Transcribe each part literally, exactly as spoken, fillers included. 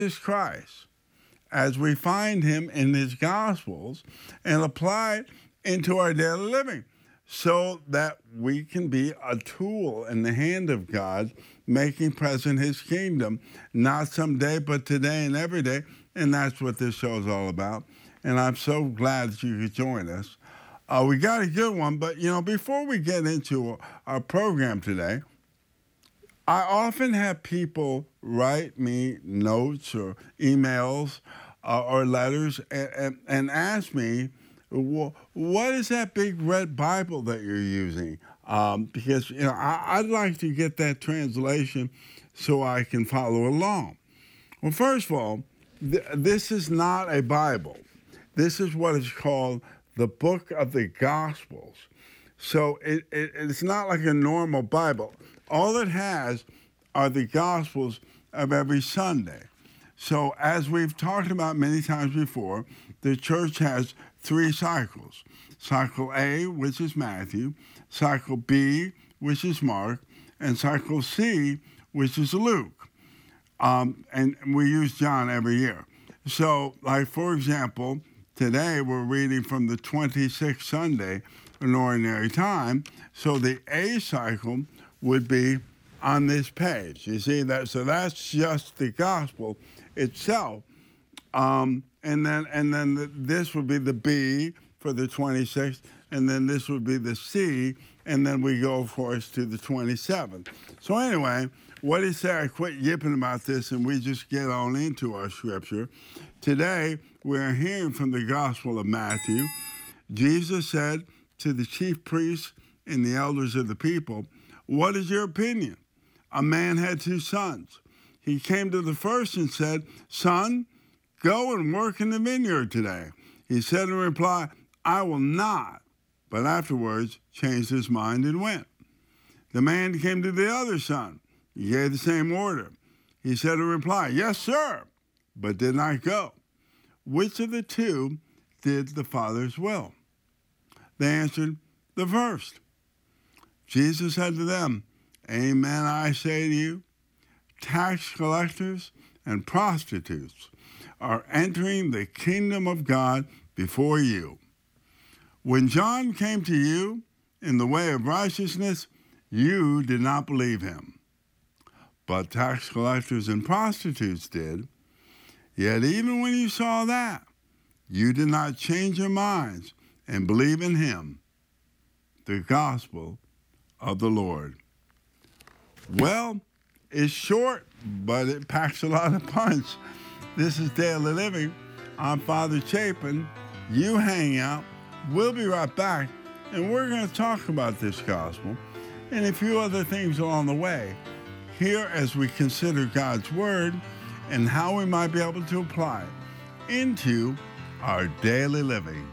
Jesus Christ as we find him in his Gospels and apply it into our daily living so that we can be a tool in the hand of God, making present his kingdom, not someday, but today and every day. And that's what this show is all about. And I'm so glad that you could join us. Uh, we got a good one, but, you know, before we get into our program today, I often have people write me notes or emails uh, or letters and, and, and ask me, well, what is that big red Bible that you're using? Um, because, you know, I, I'd like to get that translation so I can follow along. Well, first of all, th- this is not a Bible. This is what is called the Book of the Gospels. So it, it, it's not like a normal Bible. All it has are the Gospels of every Sunday. So as we've talked about many times before, the church has three cycles. Cycle A, which is Matthew, cycle B, which is Mark, and cycle C, which is Luke. Um, and we use John every year. So, like, for example, today we're reading from the twenty-sixth Sunday in Ordinary Time. So the A cycle would be on this page. You see that? So that's just the gospel itself. Um, and then and then the, this would be the B for the twenty-sixth, and then this would be the C, and then we go, of course, to the twenty-seventh. So anyway, what do you say I quit yipping about this and we just get on into our scripture? Today, we're hearing from the Gospel of Matthew. Jesus said to the chief priests and the elders of the people, "What is your opinion? A man had two sons. He came to the first and said, 'Son, go and work in the vineyard today.' He said in reply, 'I will not,' but afterwards changed his mind and went. The man came to the other son. He gave the same order. He said in reply, 'Yes, sir,' but did not go. Which of the two did the Father's will?" They answered, "The first." Jesus said to them, "Amen, I say to you, tax collectors and prostitutes are entering the kingdom of God before you. When John came to you in the way of righteousness, you did not believe him, but tax collectors and prostitutes did. Yet even when you saw that, you did not change your minds and believe in him." The gospel of the Lord. Well, it's short, but it packs a lot of punch. This is Daily Living. I'm Father Chapin. You hang out. We'll be right back, and we're going to talk about this gospel and a few other things along the way here as we consider God's Word and how we might be able to apply it into our daily living.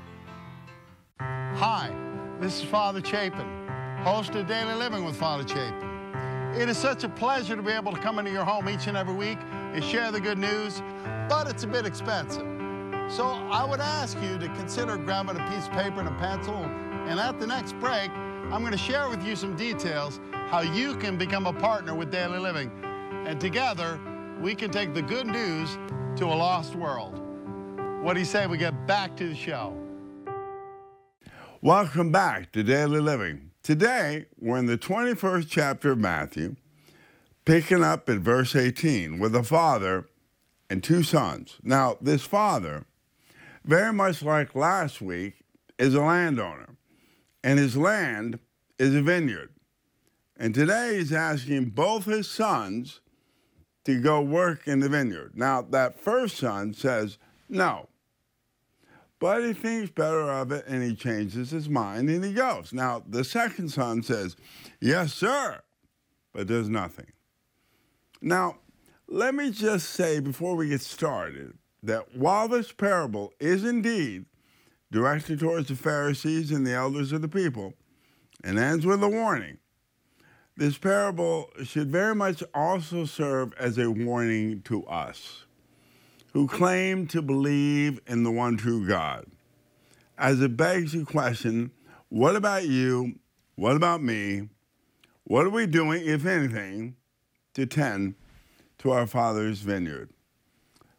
Hi, this is Father Chapin, host of Daily Living with Father Chapin. It is such a pleasure to be able to come into your home each and every week and share the good news, but it's a bit expensive. So I would ask you to consider grabbing a piece of paper and a pencil, and at the next break, I'm going to share with you some details how you can become a partner with Daily Living, and together we can take the good news to a lost world. What do you say we get back to the show? Welcome back to Daily Living. Today, we're in the twenty-first chapter of Matthew, picking up at verse eighteen, with a father and two sons. Now, this father, very much like last week, is a landowner, and his land is a vineyard. And today he's asking both his sons to go work in the vineyard. Now, that first son says no, but he thinks better of it, and he changes his mind, and he goes. Now, the second son says, "Yes, sir," but does nothing. Now, let me just say before we get started that while this parable is indeed directed towards the Pharisees and the elders of the people and ends with a warning, this parable should very much also serve as a warning to us who claim to believe in the one true God, as it begs the question, what about you? What about me? What are we doing, if anything, to tend to our Father's vineyard?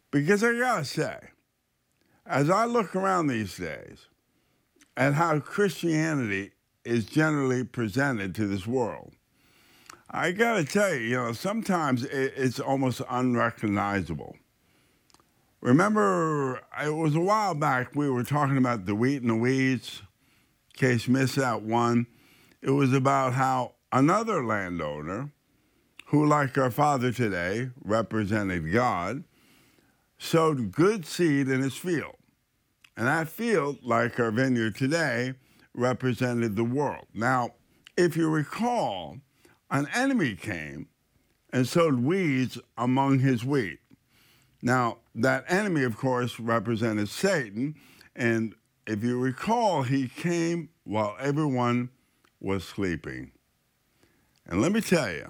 Because I gotta say, as I look around these days at how Christianity is generally presented to this world, I gotta tell you, you know, sometimes it's almost unrecognizable. Remember, it was a while back, we were talking about the wheat and the weeds. In case you missed that one, it was about how another landowner, who, like our Father today, represented God, sowed good seed in his field. And that field, like our vineyard today, represented the world. Now, if you recall, an enemy came and sowed weeds among his wheat. Now, that enemy, of course, represented Satan, and if you recall, he came while everyone was sleeping. And let me tell you,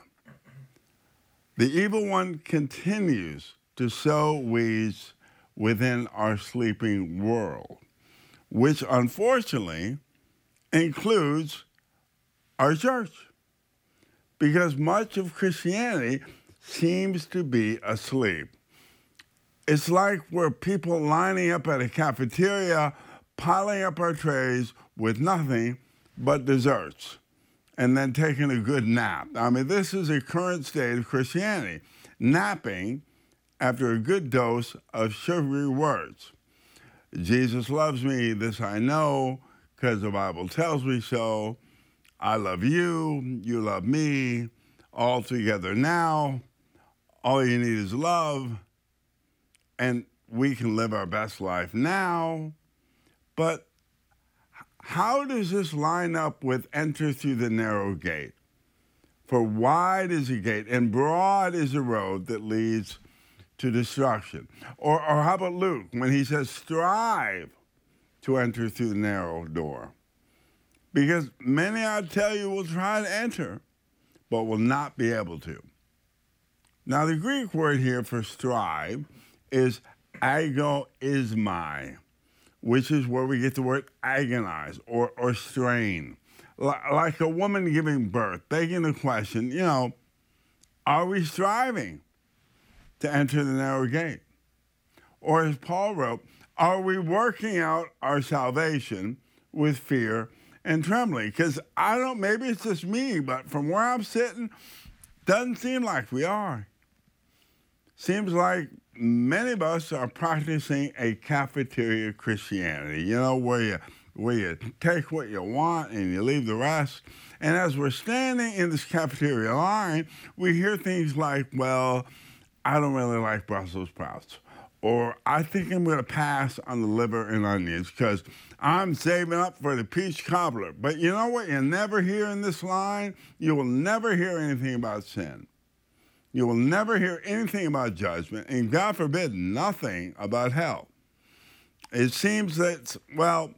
the evil one continues to sow weeds within our sleeping world, which unfortunately includes our church, because much of Christianity seems to be asleep. It's like we're people lining up at a cafeteria, piling up our trays with nothing but desserts, and then taking a good nap. I mean, this is a current state of Christianity, napping after a good dose of sugary words. Jesus loves me, this I know, because the Bible tells me so. I love you, you love me, all together now. All you need is love, and we can live our best life now. But how does this line up with enter through the narrow gate? For wide is the gate and broad is the road that leads to destruction. Or, or how about Luke when he says strive to enter through the narrow door? Because many, I tell you, will try to enter, but will not be able to. Now, the Greek word here for strive is agoizomai, which is where we get the word agonize or, or strain. L- like a woman giving birth, begging the question, you know, are we striving to enter the narrow gate? Or as Paul wrote, are we working out our salvation with fear and trembling? Because I don't, maybe it's just me, but from where I'm sitting, doesn't seem like we are. Seems like many of us are practicing a cafeteria Christianity, you know, where you, where you take what you want and you leave the rest. And as we're standing in this cafeteria line, we hear things like, well, I don't really like Brussels sprouts. Or I think I'm going to pass on the liver and onions because I'm saving up for the peach cobbler. But you know what you never hear in this line? You will never hear anything about sin. You will never hear anything about judgment, and God forbid, nothing about hell. It seems that, well,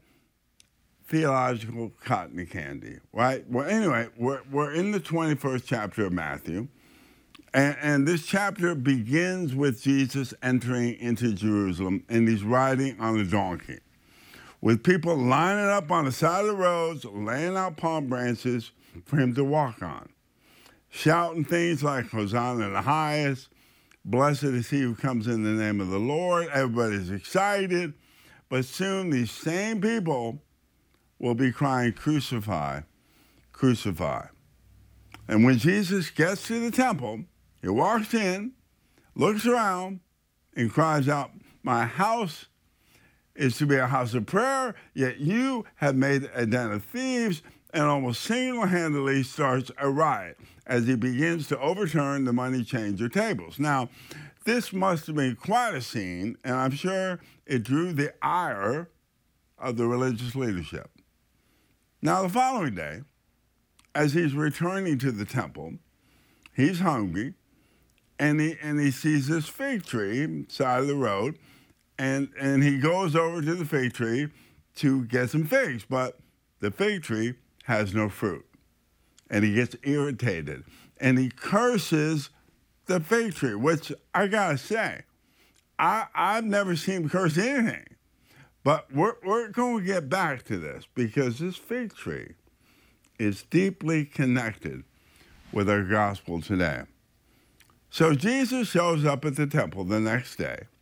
theological cotton candy, right? Well, anyway, we're, we're in the twenty-first chapter of Matthew. And, and this chapter begins with Jesus entering into Jerusalem, and he's riding on a donkey, with people lining up on the side of the roads, laying out palm branches for him to walk on, shouting things like, Hosanna in the highest, blessed is he who comes in the name of the Lord. Everybody's excited, but soon these same people will be crying, crucify, crucify. And when Jesus gets to the temple, he walks in, looks around, and cries out, my house is to be a house of prayer, yet you have made it a den of thieves, and almost single-handedly starts a riot as he begins to overturn the money changer tables. Now, this must have been quite a scene, and I'm sure it drew the ire of the religious leadership. Now, the following day, as he's returning to the temple, he's hungry, and he and he sees this fig tree side of the road, and, and he goes over to the fig tree to get some figs, but the fig tree has no fruit. And he gets irritated, and he curses the fig tree, which I gotta say, I, I've never seen him curse anything. But we're, we're going to get back to this, because this fig tree is deeply connected with our gospel today. So Jesus shows up at the temple the next day,